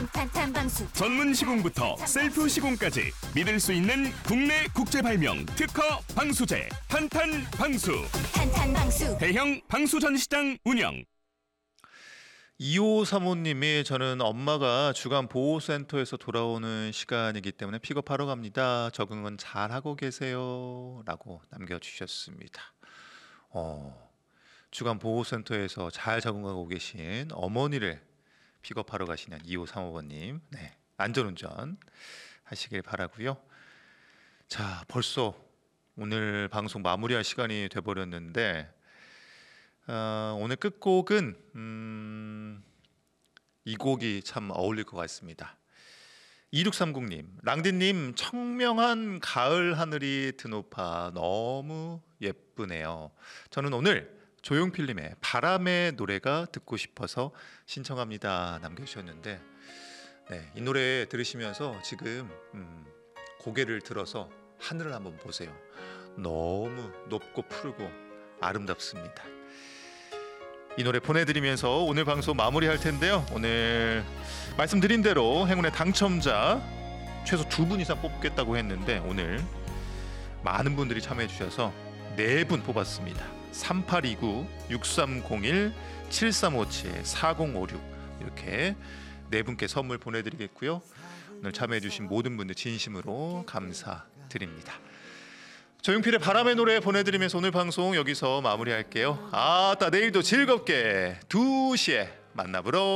탄탄 방수. 전문 시공부터 셀프 시공까지 믿을 수 있는 국내 국제 발명 특허 방수제 탄탄 방수. 탄탄 방수. 대형 방수 전시장 운영. 2535님이 저는 엄마가 주간 보호센터에서 돌아오는 시간이기 때문에 픽업하러 갑니다. 적응은 잘하고 계세요? 라고 남겨주셨습니다. 주간 보호센터에서 잘 적응하고 계신 어머니를 픽업하러 가시는 2535번님, 네, 안전운전 하시길 바라고요. 자, 벌써 오늘 방송 마무리할 시간이 돼버렸는데 오늘 끝곡은 이 곡이 참 어울릴 것 같습니다. 2630님, 랑디님 청명한 가을 하늘이 드높아 너무 예쁘네요. 저는 오늘 조용필님의 바람의 노래가 듣고 싶어서 신청합니다 남겨주셨는데, 네, 이 노래 들으시면서 지금 고개를 들어서 하늘을 한번 보세요. 너무 높고 푸르고 아름답습니다. 이 노래 보내드리면서 오늘 방송 마무리할 텐데요. 오늘 말씀드린 대로 행운의 당첨자 최소 2분 이상 뽑겠다고 했는데 오늘 많은 분들이 참여해 주셔서 4분 뽑았습니다. 3829-6301-7357-4056 이렇게 4분께 선물 보내드리겠고요. 오늘 참여해 주신 모든 분들 진심으로 감사드립니다. 조용필의 바람의 노래 보내드리면서 오늘 방송 여기서 마무리할게요. 아따 내일도 즐겁게 2시에 만나보러